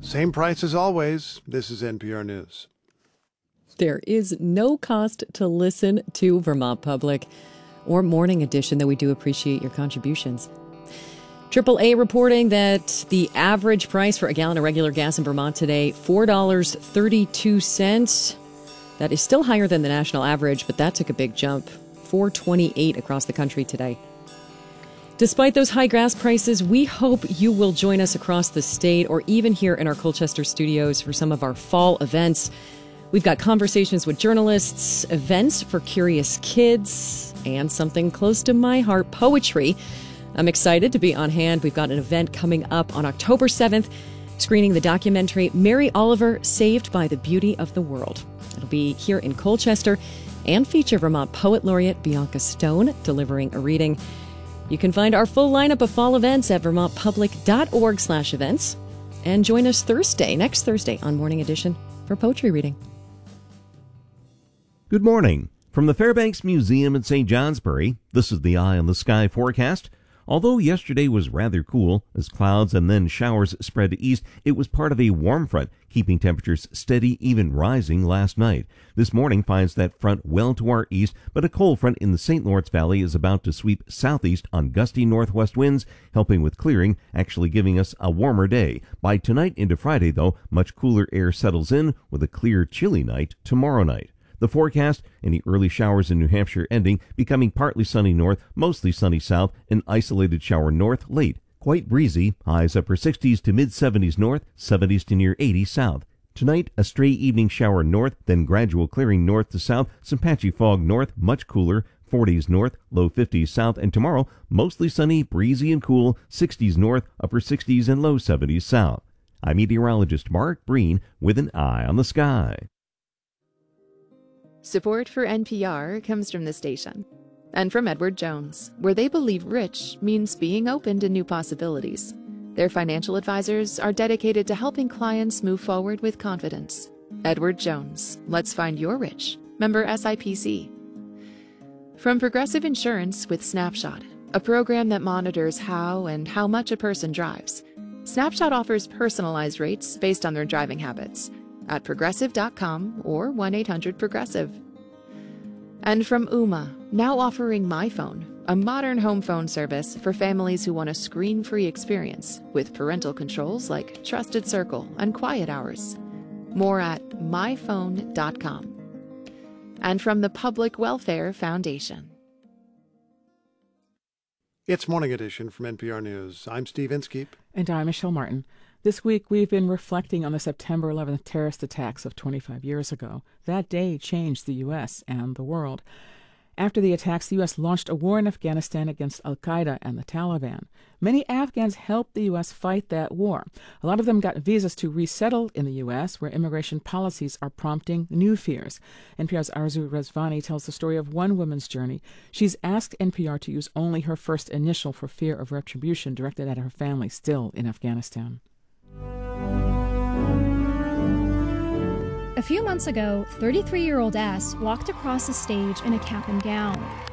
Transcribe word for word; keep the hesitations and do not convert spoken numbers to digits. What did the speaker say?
Same price as always. This is N P R News. There is no cost to listen to Vermont Public or Morning Edition, though we do appreciate your contributions. triple A reporting that the average price for a gallon of regular gas in Vermont today, four dollars and thirty-two cents. That is still higher than the national average, but that took a big jump, four dollars and twenty-eight cents across the country today. Despite those high gas prices, we hope you will join us across the state or even here in our Colchester studios for some of our fall events. We've got conversations with journalists, events for curious kids, and something close to my heart, poetry. I'm excited to be on hand. We've got an event coming up on October seventh, screening the documentary Mary Oliver, Saved by the Beauty of the World. It'll be here in Colchester and feature Vermont Poet Laureate Bianca Stone delivering a reading. You can find our full lineup of fall events at vermontpublic.org slash events. And join us Thursday, next Thursday on Morning Edition for poetry reading. Good morning. From the Fairbanks Museum in Saint Johnsbury, this is the Eye on the Sky forecast. Although yesterday was rather cool, as clouds and then showers spread east, it was part of a warm front, keeping temperatures steady, even rising last night. This morning finds that front well to our east, but a cold front in the Saint Lawrence Valley is about to sweep southeast on gusty northwest winds, helping with clearing, actually giving us a warmer day. By tonight into Friday, though, much cooler air settles in, with a clear, chilly night tomorrow night. The forecast, any early showers in New Hampshire ending, becoming partly sunny north, mostly sunny south, an isolated shower north late. Quite breezy, highs upper sixties to mid-seventies north, seventies to near eighty south. Tonight, a stray evening shower north, then gradual clearing north to south, some patchy fog north, much cooler, forties north, low fifties south, and tomorrow, mostly sunny, breezy and cool, sixties north, upper sixties and low seventies south. I'm meteorologist Mark Breen with an Eye on the Sky. Support for N P R comes from the station and from Edward Jones, where they believe rich means being open to new possibilities. Their financial advisors are dedicated to helping clients move forward with confidence. Edward Jones, let's find your rich. Member S I P C. From Progressive Insurance with Snapshot, a program that monitors how and how much a person drives. Snapshot offers personalized rates based on their driving habits at progressive dot com or one eight hundred progressive. And from Ooma, now offering MyPhone, a modern home phone service for families who want a screen-free experience with parental controls like Trusted Circle and Quiet Hours. More at my phone dot com. And from the Public Welfare Foundation. It's Morning Edition from N P R News. I'm Steve Inskeep. And I'm Michelle Martin. This week, we've been reflecting on the September eleventh terrorist attacks of twenty-five years ago. That day changed the U S and the world. After the attacks, the U S launched a war in Afghanistan against al-Qaeda and the Taliban. Many Afghans helped the U S fight that war. A lot of them got visas to resettle in the U S, where immigration policies are prompting new fears. N P R's Arzu Rezvani tells the story of one woman's journey. She's asked N P R to use only her first initial for fear of retribution directed at her family still in Afghanistan. A few months ago, thirty-three-year-old S walked across the stage in a cap and gown.